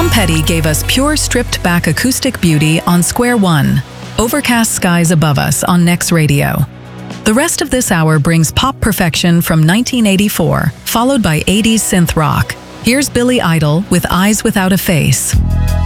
Petty gave us pure stripped-back acoustic beauty on Square One, overcast skies above us on Next Radio. The rest of this hour brings pop perfection from 1984, followed by 80s synth rock. Here's Billy Idol with Eyes Without a Face.